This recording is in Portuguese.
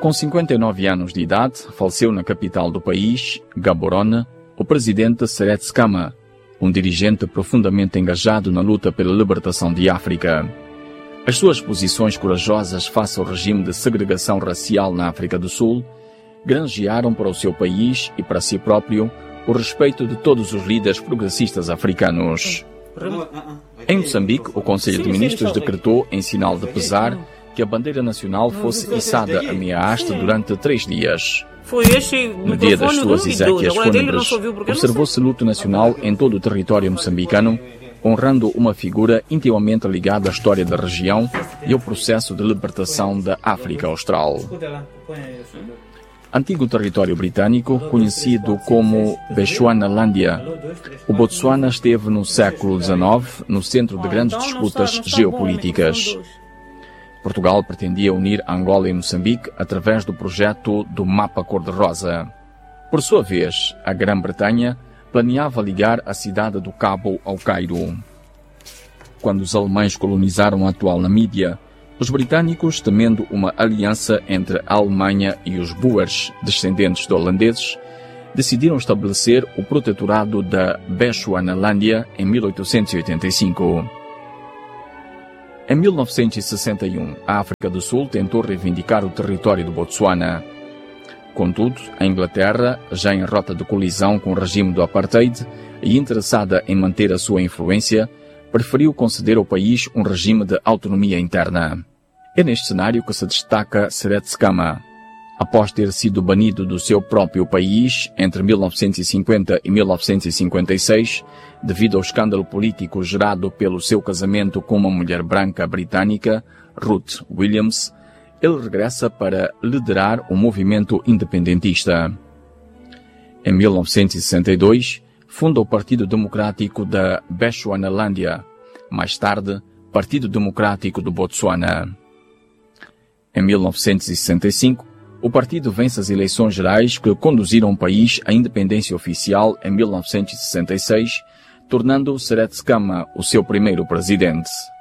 Com 59 anos de idade, faleceu na capital do país, Gaborone, o presidente Seretse Khama, um dirigente profundamente engajado na luta pela libertação de África. As suas posições corajosas face ao regime de segregação racial na África do Sul granjearam para o seu país e para si próprio o respeito de todos os líderes progressistas africanos. Em Moçambique, o Conselho de Ministros decretou, em sinal de pesar, que a bandeira nacional fosse içada a meia haste durante 3 dias. No dia das suas exéquias fúnebres, observou-se luto nacional em todo o território moçambicano, honrando uma figura intimamente ligada à história da região e ao processo de libertação da África Austral. Antigo território britânico, conhecido como Bechuanalândia, o Botsuana esteve no século XIX no centro de grandes disputas geopolíticas. Portugal pretendia unir Angola e Moçambique através do projeto do Mapa Cor-de-Rosa. Por sua vez, a Grã-Bretanha planeava ligar a cidade do Cabo ao Cairo. Quando os alemães colonizaram a atual Namíbia, os britânicos, temendo uma aliança entre a Alemanha e os Boers, descendentes de holandeses, decidiram estabelecer o protetorado da Bechuanalândia em 1885. Em 1961, a África do Sul tentou reivindicar o território do Botsuana. Contudo, a Inglaterra, já em rota de colisão com o regime do Apartheid e interessada em manter a sua influência, preferiu conceder ao país um regime de autonomia interna. É neste cenário que se destaca Seretse Khama. Após ter sido banido do seu próprio país entre 1950 e 1956, devido ao escândalo político gerado pelo seu casamento com uma mulher branca britânica, Ruth Williams, ele regressa para liderar o movimento independentista. Em 1962, funda o Partido Democrático da Bechuanalândia, mais tarde, Partido Democrático do Botsuana. Em 1965, o partido vence as eleições gerais que conduziram o país à independência oficial em 1966, tornando Seretse Khama o seu primeiro presidente.